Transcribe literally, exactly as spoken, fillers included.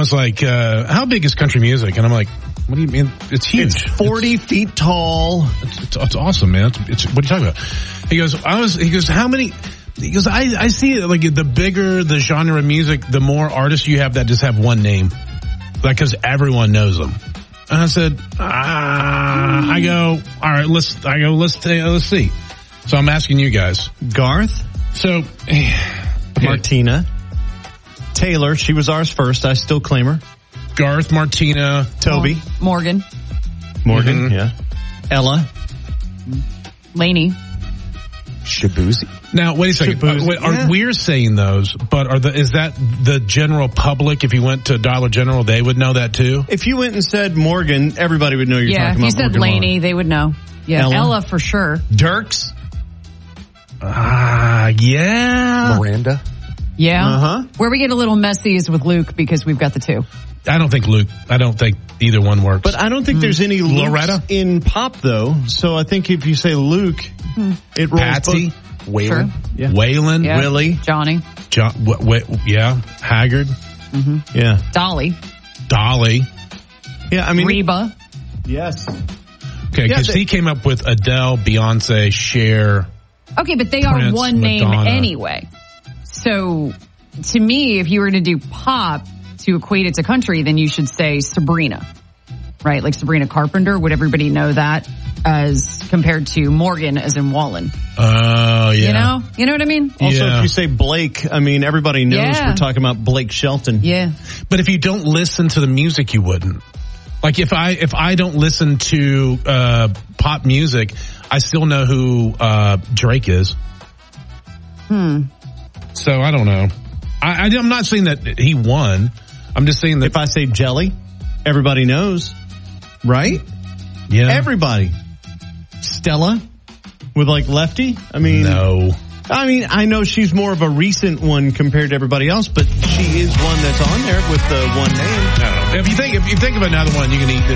was like, uh, how big is country music? And I'm like, what do you mean? It's huge. It's forty it's, feet tall. It's, it's, it's awesome, man. It's, it's, what are you talking about? He goes, I was, he goes, how many, he goes, I, I see it like the bigger the genre of music, the more artists you have that just have one name. Like, cause everyone knows them. And I said, ah, I go, all right, let's, I go, let's, uh, let's see. So I'm asking you guys. Garth. So, okay. Martina. Taylor, she was ours first. I still claim her. Garth, Martina. Toby. Morgan. Morgan, mm-hmm. yeah. Ella. Lainey. Shabuzi. Now, wait a second. Uh, wait, are, yeah. We're saying those, but are the, is that the general public? If you went to Dollar General, they would know that too? If you went and said Morgan, everybody would know you're yeah, talking about Morgan. Yeah, if you said Morgan Lainey, Morgan. They would know. Yeah, Ella, Ella for sure. Dirks. Ah, uh, yeah. Miranda. Yeah. Uh-huh. Where we get a little messy is with Luke because we've got the two. I don't think Luke, I don't think either one works. But I don't think mm. there's any Loretta in pop though. So I think if you say Luke, mm. it rolls Patsy. both. Waylon. Sure. Yeah. Waylon. Yeah. Willie. Johnny. John, w- w- yeah. Haggard. Mm-hmm. Yeah. Dolly. Dolly. Yeah, I mean. Reba. Yes. Okay, because yeah, he came up with Adele, Beyonce, Cher. Okay, but they Prince, are one Madonna. name anyway. So, to me, if you were to do pop to equate it to country, then you should say Sabrina. Right? Like Sabrina Carpenter. Would everybody know that as compared to Morgan as in Wallen? Oh, uh, yeah. You know? You know what I mean? Also, yeah. if you say Blake, I mean, everybody knows yeah. we're talking about Blake Shelton. Yeah. But if you don't listen to the music, you wouldn't. Like if I, if I don't listen to, uh, pop music, I still know who, uh, Drake is. Hmm. So I don't know. I, I, I'm not saying that he won. I'm just saying that. If I say Jelly, everybody knows. Right? Yeah. Everybody. Stella with like Lefty. I mean, no. I mean, I know she's more of a recent one compared to everybody else, but she is one that's on there with the one name. I don't know. If you think, if you think of another one, you can eat